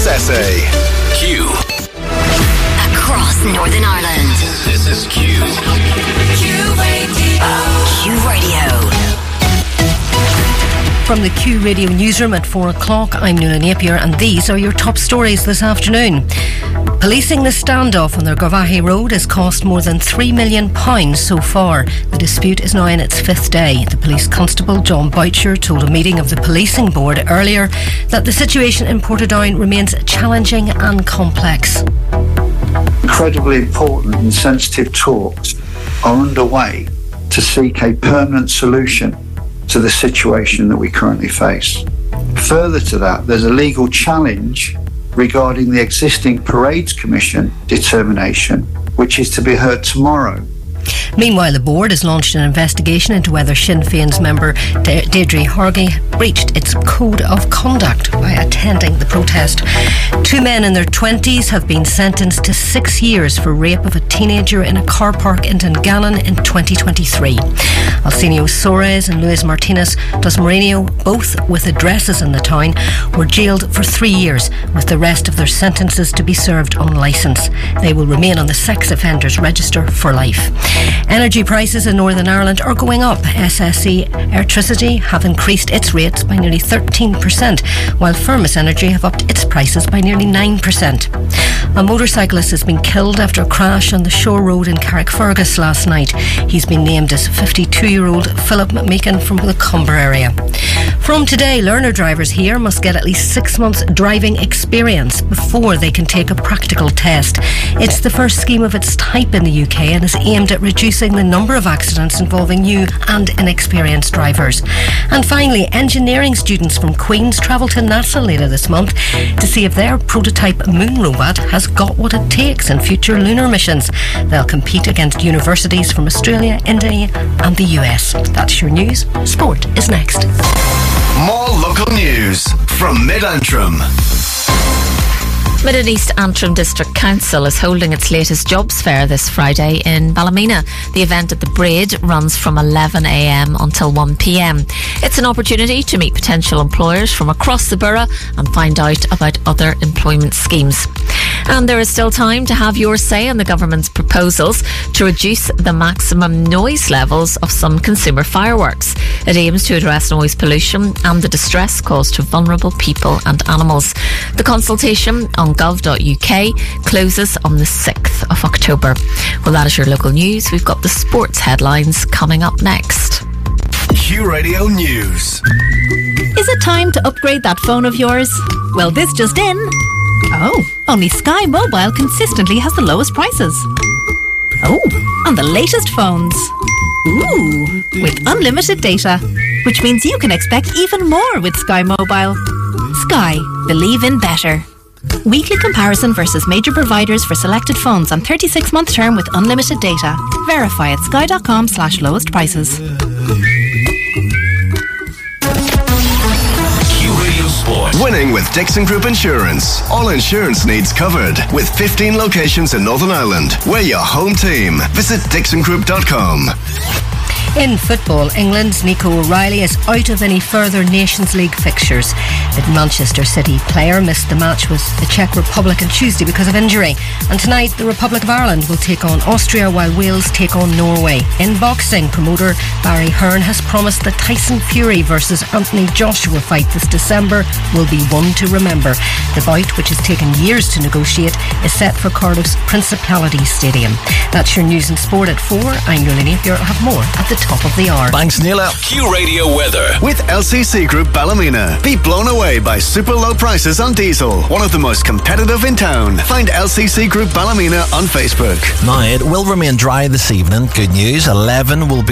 SSA. Q. Across Northern Ireland. This is Q. Q Radio. Q Radio. From the Q Radio newsroom at 4 o'clock, I'm Nuala Napier, and these are your top stories this afternoon. Policing the standoff on the Garvaghey Road has cost more than £3 million so far. The dispute is now in its fifth day. The police constable, John Boucher, told a meeting of the policing board earlier that the situation in Portadown remains challenging and complex. Incredibly important and sensitive talks are underway to seek a permanent solution to the situation that we currently face. Further to that, there's a legal challenge regarding the existing Parades Commission determination, which is to be heard tomorrow. Meanwhile, the board has launched an investigation into whether Sinn Féin's member Deirdre Hargey breached its code of conduct by attending the protest. Two men in their 20s have been sentenced to 6 years for rape of a teenager in a car park in Dungannon in 2023. Alcinio Soares and Luis Martinez dos Mourinho, both with addresses in the town, were jailed for 3 years, with the rest of their sentences to be served on licence. They will remain on the sex offenders register for life. Energy prices in Northern Ireland are going up. SSE Airtricity have increased its rates by nearly 13%, while Firmus Energy have upped its prices by nearly 9%. A motorcyclist has been killed after a crash on the Shore Road in Carrickfergus last night. He's been named as 52-year-old Philip McMeekin from the Cumber area. From today, learner drivers here must get at least 6 months driving experience before they can take a practical test. It's the first scheme of its type in the UK and is aimed at reducing the number of accidents involving new and inexperienced drivers. And finally, engineering students from Queen's travel to NASA later this month to see if their prototype moon robot has got what it takes in future lunar missions. They'll compete against universities from Australia, India and the US. That's your news. Sport is next. More local news from Mid-Antrim. Mid and East Antrim District Council is holding its latest jobs fair this Friday in Ballymena. The event at the Braid runs from 11 a.m. until 1 p.m. It's an opportunity to meet potential employers from across the borough and find out about other employment schemes. And there is still time to have your say on the government's proposals to reduce the maximum noise levels of some consumer fireworks. It aims to address noise pollution and the distress caused to vulnerable people and animals. The consultation on gov.uk closes on the 6th of October. Well, that is your local news. We've got the sports headlines coming up next. Q Radio News. Is it time to upgrade that phone of yours? Well, this just in. Oh, only Sky Mobile consistently has the lowest prices. Oh, on the latest phones. Ooh, with unlimited data, which means you can expect even more with Sky Mobile. Sky, believe in better. Weekly comparison versus major providers for selected phones on 36-month term with unlimited data. Verify at sky.com/lowest prices. Winning with Dixon Group Insurance. All insurance needs covered. With 15 locations in Northern Ireland. We're your home team. Visit dixongroup.com. In football, England's Nico O'Reilly is out of any further Nations League fixtures. The Manchester City player missed the match with the Czech Republic on Tuesday because of injury. And tonight, the Republic of Ireland will take on Austria while Wales take on Norway. In boxing, promoter Barry Hearn has promised the Tyson Fury versus Anthony Joshua fight this December will be one to remember. The bout, which has taken years to negotiate, is set for Cardiff's Principality Stadium. That's your news and sport at 4. I'm Nuala Napier. I'll have more at the top of the hour. Thanks, Neela. Q Radio weather with LCC Group Ballymena. Be blown away by super low prices on diesel. One of the most competitive in town. Find LCC Group Ballymena on Facebook. Now, it will remain dry this evening. Good news. 11 will be